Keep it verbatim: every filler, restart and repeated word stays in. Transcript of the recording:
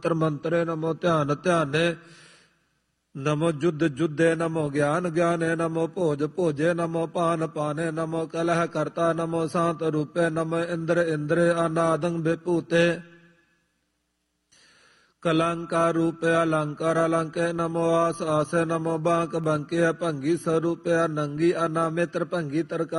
ਮੰਤਰ ਮੰਤਰੇ ਨਮੋ ਧਿਆਨ ਧਿਆਨੇ ਨਮੋ ਜੁਧ ਜੁਧੇ ਨਮੋ ਗਿਆਨ ਗਿਆਨੇ ਨਮੋ ਭੋਜ ਭੋਜੇ ਨਮੋ ਪਾਨ ਪਾਨੇ ਨਮੋ ਕਲਹ ਕਰਤਾ ਨਮੋ ਸ਼ਾਂਤ ਰੂਪੇ ਨਮੋ ਇੰਦਰ ਇੰਦਰੇ ਅਨਾਦੰ ਵਿਭੂਤੇ ਕਲੰਕਾਰ ਰੂਪੇ ਅਲੰਕਾਰ ਅਲੰਕੇ ਨਮੋ ਆਸ ਆਸੇ ਨਮੋ ਬਾਂਕ ਬੰਕੇ ਭੰਗੀ ਸਰੂਪੇ ਨੰਗੀ ਅਨਾਮਿਤਰ ਭੰਗੀ ਤਰਕਾ